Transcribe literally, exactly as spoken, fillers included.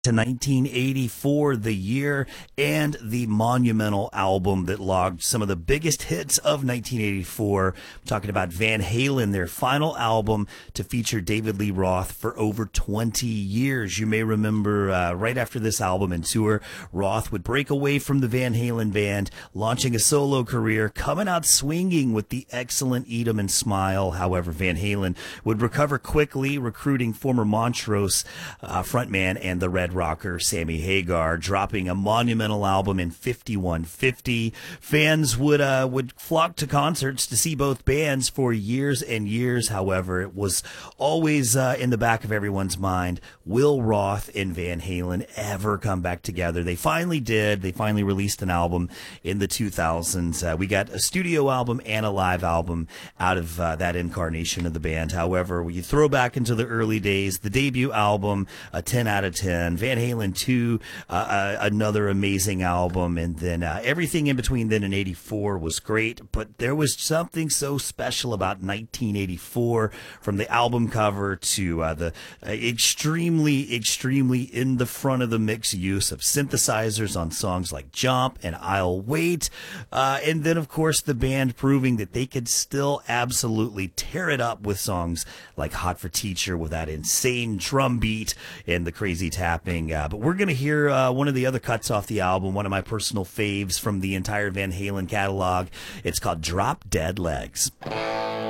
To nineteen eighty-four, the year and the monumental album that logged some of the biggest hits of nineteen eighty-four. I'm talking about Van Halen, their final album to feature David Lee Roth for over twenty years. You may remember uh, right after this album and tour, Roth would break away from the Van Halen band, launching a solo career, coming out swinging with the excellent Eat 'Em and Smile. However, Van Halen would recover quickly, recruiting former Montrose uh, frontman and the Red rocker Sammy Hagar, dropping a monumental album in fifty-one fifty. Fans would uh, would flock to concerts to see both bands for years and years. However, it was always uh, in the back of everyone's mind, will Roth and Van Halen ever come back together? They finally did. They finally released an album in the two thousands. Uh, we got a studio album and a live album out of uh, that incarnation of the band. However, when you throw back into the early days, the debut album, a ten out of ten, Van Halen two, uh, uh, another amazing album, and then uh, everything in between then and eighty-four was great, but there was something so special about nineteen eighty-four, from the album cover to uh, the uh, extremely, extremely in the front of the mix use of synthesizers on songs like Jump and I'll Wait, uh, and then of course the band proving that they could still absolutely tear it up with songs like Hot for Teacher with that insane drum beat and the crazy tapping. Uh, but we're going to hear uh, one of the other cuts off the album, one of my personal faves from the entire Van Halen catalog. It's called Drop Dead Legs.